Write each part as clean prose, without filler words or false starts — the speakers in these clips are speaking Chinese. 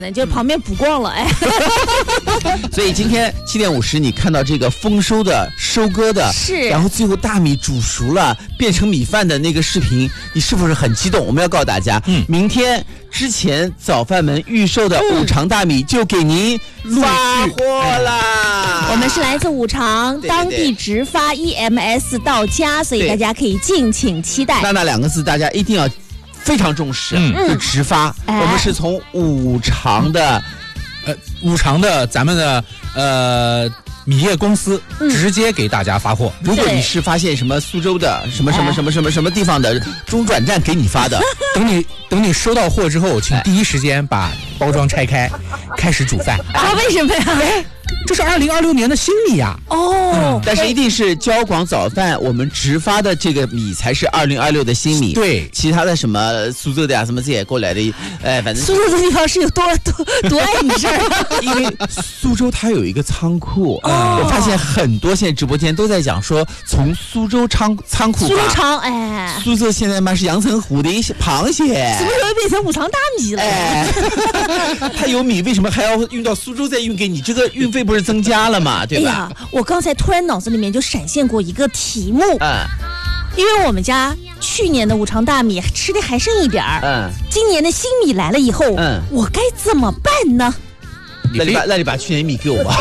就旁边补光了，哎。 所以今天7点50，你看到这个丰收的、收割的， 是， 然后最后大米煮熟了变成米饭的那个视频，你是不是很激动？我们要告诉大家，明天之前早饭们预售的五常大米就给您发货啦。 我们是来自五常，当地直发 EMS 到家，所以大家可以敬请期待。 那2个字大家一定要非常重视，就直发。我们是从五常的， 咱们的米业公司直接给大家发货。 如果你是发现什么苏州的什么地方的中转站给你发的， 等你收到货之后，请第一时间把包装拆开，开始煮饭。 为什么呀？ 这是2026年的新米呀！ 但是一定是交广早饭我们直发的这个米才是2026的新米。 对， 其他的什么苏州的呀，什么这些过来的，反正苏州这地方是有多碍你事儿。 因为苏州它有一个仓库，我发现很多现在直播间都在讲说，从苏州仓库， 苏州仓， 苏州现在嘛是阳澄湖的一些螃蟹， 什么时候变成五常大米了？ 它有米，为什么还要运到苏州再运给你？这个运费不是增加了嘛，对吧？ 哎呀，我刚才突然脑子里面就闪现过一个题目，因为我们家去年的五常大米吃的还剩一点儿，今年的新米来了以后，我该怎么办呢？ 那你把去年米给我吧。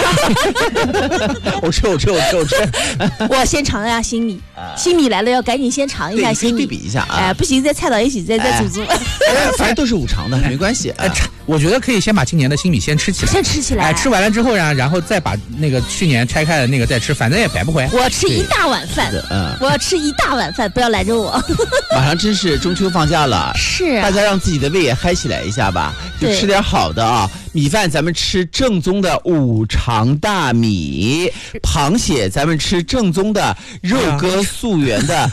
我吃。 我先尝一下新米，新米来了要赶紧先尝一下新米， 对比一下啊。 不行再菜到一起再煮。 反正都是五常的，没关系。 我觉得可以先把今年的新米先吃起来。吃完了之后然后再把那个去年拆开的那个再吃，反正也白不回。 我吃一大碗饭，我要吃一大碗饭，不要拦着我。 马上真是中秋放假了， 是大家让自己的胃也嗨起来一下吧，就吃点好的啊。米饭咱们吃正宗的五常大米，螃蟹咱们吃正宗的肉鸽溯源的